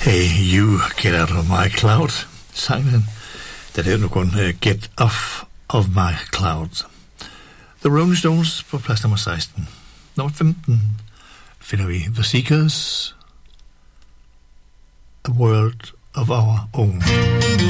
Hey, you, get out of my cloud, sang han. Den hedder nu kun Get Off of My Cloud. The Rolling Stones på plads nummer 16. Nummer 15 finder vi The Seekers, A World of Our Own.